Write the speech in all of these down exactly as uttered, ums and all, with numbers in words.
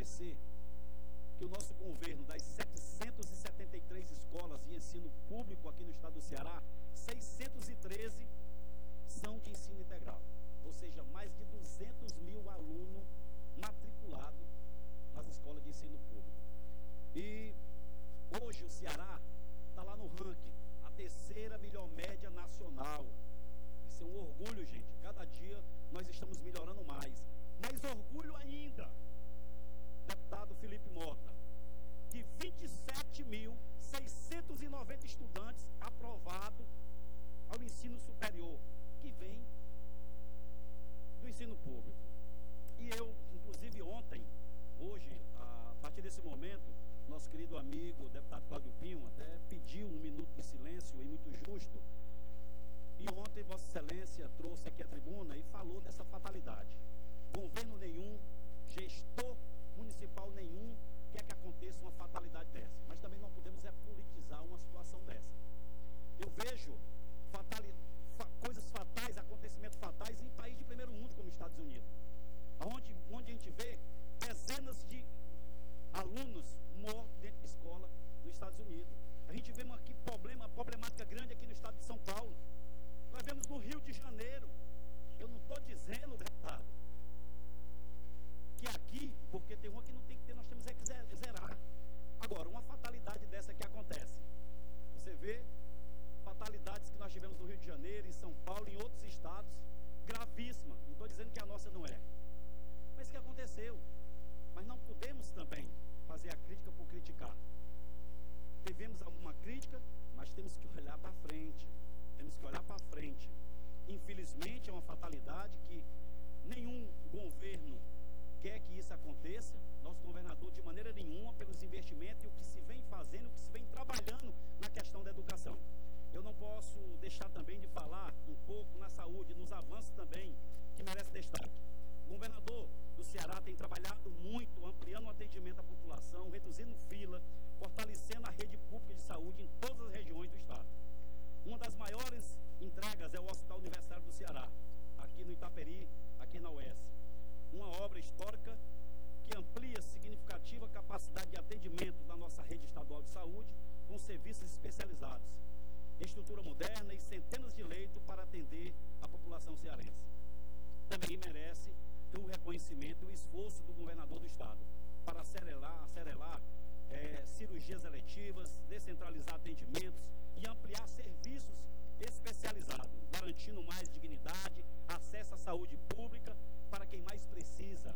esquecer que o nosso governo, das setecentas e setenta e três escolas de ensino público aqui no estado do Ceará, seiscentas e treze são de ensino integral. Ou seja, mais de duzentos mil alunos matriculados nas escolas de ensino público. E hoje o Ceará está lá no ranking, a terceira melhor média nacional. Isso é um orgulho, gente. Cada dia nós estamos melhorando mais. Mais orgulho ainda, deputado Felipe Mota, que vinte e sete mil seiscentos e noventa estudantes aprovados ao ensino superior, que vem do ensino público. E eu, inclusive ontem, hoje, a partir desse momento, nosso querido amigo, o deputado Cláudio Pinho, até pediu um minuto de silêncio, e muito justo. E ontem, Vossa Excelência trouxe aqui a tribuna e falou dessa fatalidade. Governo nenhum, gestor municipal nenhum quer que aconteça uma fatalidade dessa. Mas também não podemos é politizar uma situação dessa. Eu vejo fatali, fa, coisas fatais, acontecimentos fatais em países de primeiro mundo, como os Estados Unidos. Onde, onde a gente vê dezenas de alunos mortos dentro de escola nos Estados Unidos. A gente vê uma aqui problema, problemática grande aqui no estado de São Paulo. Nós vemos no Rio de Janeiro. Eu não estou dizendo, deputado, que aqui, porque tem uma que não tem que ter, nós temos é que zerar. Agora, uma fatalidade dessa que acontece. Você vê fatalidades que nós tivemos no Rio de Janeiro, em São Paulo, em outros estados, gravíssima. Não estou dizendo que a nossa não é. Mas que aconteceu. Mas não podemos também fazer a crítica por criticar. Tivemos alguma crítica, mas temos que olhar para frente. Temos que olhar para frente. Infelizmente, é uma fatalidade que nenhum governo quer que isso aconteça. Nosso governador, de maneira nenhuma, pelos investimentos e o que se vem fazendo, o que se vem trabalhando na questão da educação. Eu não posso deixar também de falar um pouco na saúde, nos avanços também, que merece destaque. O governador do Ceará tem trabalhado muito, ampliando o atendimento à população, reduzindo fila, fortalecendo a rede pública de saúde em todas as regiões do estado. Uma das maiores entregas é o Hospital Universitário do Ceará, aqui no Itaperi, aqui na U E S. Uma obra histórica que amplia significativa capacidade de atendimento da nossa rede estadual de saúde, com serviços especializados, estrutura moderna e centenas de leitos para atender a população cearense. Também merece o reconhecimento e o esforço do governador do estado para acelerar, acelerar é, cirurgias eletivas, descentralizar atendimentos e ampliar serviços especializados, garantindo mais dignidade, acesso à saúde pública para quem mais precisa.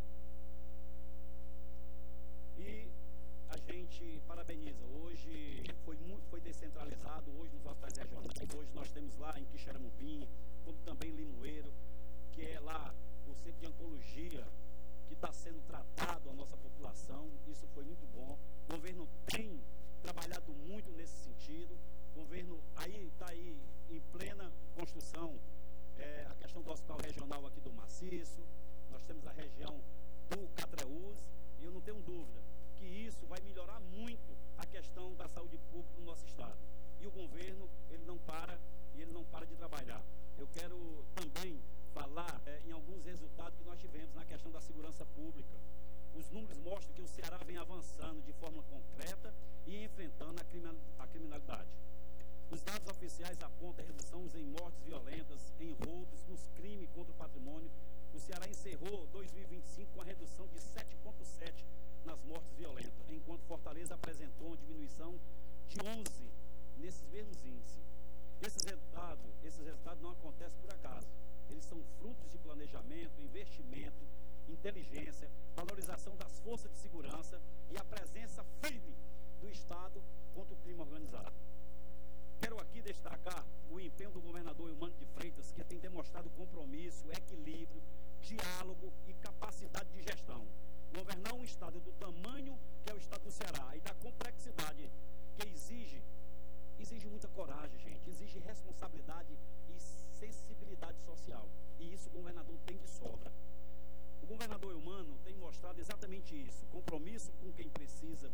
E a gente parabeniza. Hoje foi, muito, foi descentralizado, hoje nos hospitais regionais, hoje nós temos lá em Quixeramobim, como também em Limoeiro, que é lá o centro de oncologia que está sendo tratado a nossa população. Isso foi muito bom. O governo tem trabalhado muito nesse sentido. O governo aí está aí em plena construção, é, a questão do hospital regional aqui do Maciço. Nós temos a região do Catreús, e eu não tenho dúvida que isso vai melhorar muito a questão da saúde pública no nosso estado. E o governo, ele não para, e ele não para de trabalhar. Eu quero também falar é, em alguns resultados que nós tivemos na questão da segurança pública. Os números mostram que o Ceará vem avançando de forma concreta e enfrentando a criminalidade. Os dados oficiais apontam a redução em mortes violentas, em roubos, nos crimes contra o patrimônio. O Ceará encerrou dois mil e vinte e cinco com a redução de sete vírgula sete nas mortes violentas, enquanto Fortaleza apresentou uma diminuição de onze nesses mesmos índices. Esses resultados, esses resultados não acontecem por acaso. Eles são frutos de planejamento, investimento, inteligência, valorização das forças de segurança e a presença firme do Estado contra o crime organizado. Quero aqui destacar o empenho do governador Eumano de Freitas, que tem demonstrado compromisso, equilíbrio, diálogo e capacidade de gestão. Governar um Estado do tamanho que é o Estado do Ceará e da complexidade que exige, exige muita coragem, gente, exige responsabilidade e sensibilidade social. E isso o governador tem de sobra. O governador Eumano tem mostrado exatamente isso, compromisso com quem precisa,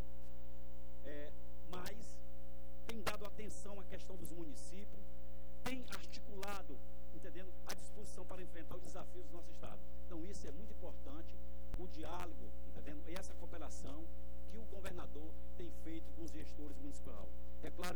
é, mas tem dado atenção à questão dos municípios, tem articulado, entendendo, a disposição para enfrentar os desafios do nosso Estado. Então isso é muito importante, o diálogo, entendendo, e essa cooperação municipal. É claro